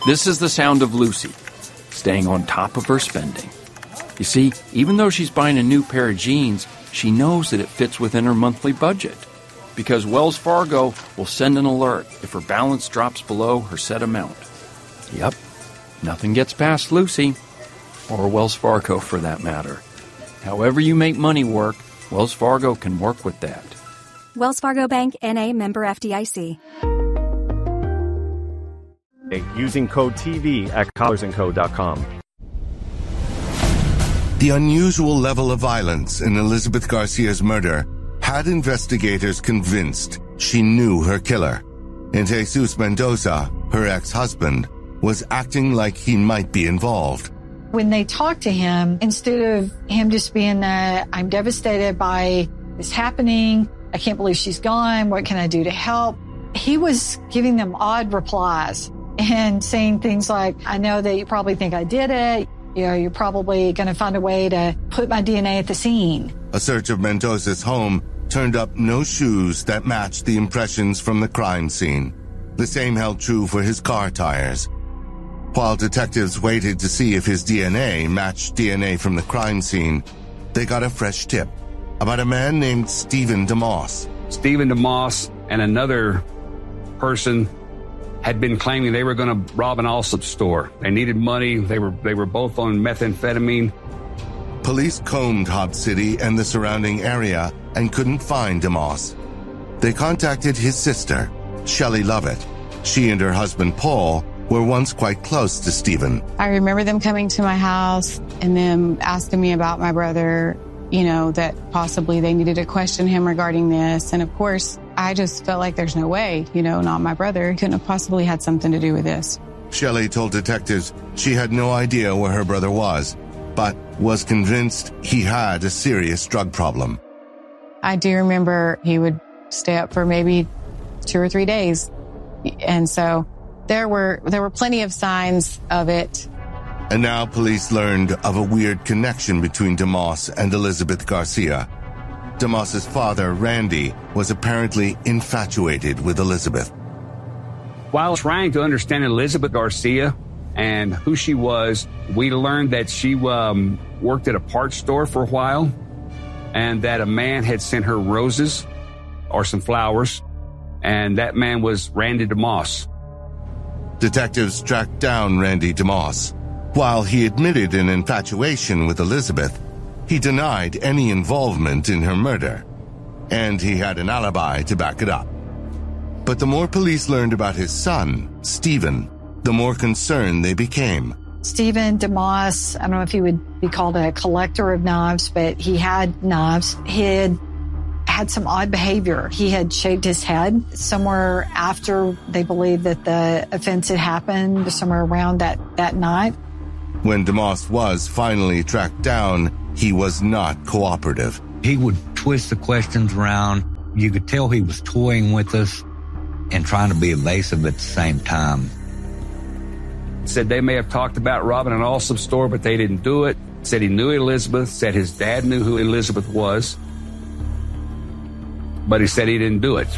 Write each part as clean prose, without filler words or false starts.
This is the sound of Lucy, staying on top of her spending. You see, even though she's buying a new pair of jeans, she knows that it fits within her monthly budget, because Wells Fargo will send an alert if her balance drops below her set amount. Yep, nothing gets past Lucy, or Wells Fargo for that matter. However you make money work, Wells Fargo can work with that. Wells Fargo Bank, N.A., member FDIC. Using code TV at collarsandco.com. The unusual level of violence in Elizabeth Garcia's murder had investigators convinced she knew her killer. And Jesus Mendoza, her ex-husband, was acting like he might be involved. When they talked to him, instead of him just being, I'm devastated by this happening, I can't believe she's gone, what can I do to help? He was giving them odd replies and saying things like, I know that you probably think I did it. You're probably going to find a way to put my DNA at the scene. A search of Mendoza's home turned up no shoes that matched the impressions from the crime scene. The same held true for his car tires. While detectives waited to see if his DNA matched DNA from the crime scene, they got a fresh tip about a man named Stephen DeMoss. Stephen DeMoss and another person had been claiming they were going to rob an Allsup store. They needed money. They were both on methamphetamine. Police combed Hobbs City and the surrounding area and couldn't find DeMoss. They contacted his sister, Shelley Lovett. She and her husband, Paul, were once quite close to Stephen. I remember them coming to my house and them asking me about my brother, that possibly they needed to question him regarding this. And of course, I just felt like there's no way, not my brother. He couldn't have possibly had something to do with this. Shelley told detectives she had no idea where her brother was, but was convinced he had a serious drug problem. I do remember he would stay up for maybe 2 or 3 days. And so there were plenty of signs of it. And now police learned of a weird connection between DeMoss and Elizabeth Garcia. DeMoss's father, Randy, was apparently infatuated with Elizabeth. While trying to understand Elizabeth Garcia and who she was, we learned that she worked at a parts store for a while and that a man had sent her roses or some flowers, and that man was Randy DeMoss. Detectives tracked down Randy DeMoss. While he admitted an infatuation with Elizabeth, he denied any involvement in her murder, and he had an alibi to back it up. But the more police learned about his son, Stephen, the more concerned they became. Stephen DeMoss, I don't know if he would be called a collector of knives, but he had knives. He had some odd behavior. He had shaved his head somewhere after they believed that the offense had happened, somewhere around that night. When DeMoss was finally tracked down, he was not cooperative. He would twist the questions around. You could tell he was toying with us and trying to be evasive at the same time. Said they may have talked about robbing an Allsup store, but they didn't do it. Said he knew Elizabeth. Said his dad knew who Elizabeth was. But he said he didn't do it.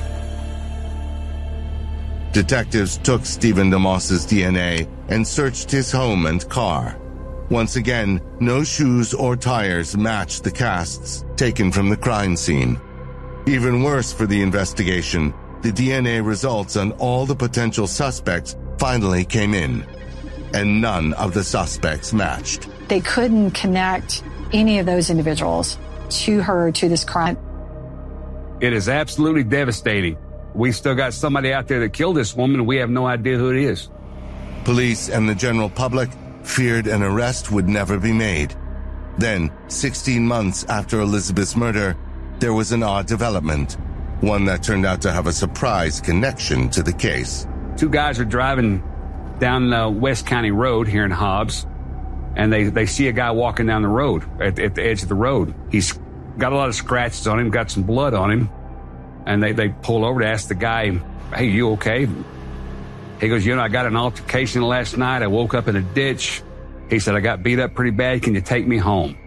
Detectives took Stephen DeMoss's DNA and searched his home and car. Once again, no shoes or tires matched the casts taken from the crime scene. Even worse for the investigation, the DNA results on all the potential suspects finally came in, and none of the suspects matched. They couldn't connect any of those individuals to this crime. It is absolutely devastating. We still got somebody out there that killed this woman, and we have no idea who it is. Police and the general public feared an arrest would never be made. Then, 16 months after Elizabeth's murder, there was an odd development, one that turned out to have a surprise connection to the case. 2 guys are driving down West County Road here in Hobbs, and they see a guy walking down the road, at the edge of the road. He's got a lot of scratches on him, got some blood on him, and they pull over to ask the guy, hey, you okay? He goes, I got an altercation last night. I woke up in a ditch. He said, I got beat up pretty bad. Can you take me home?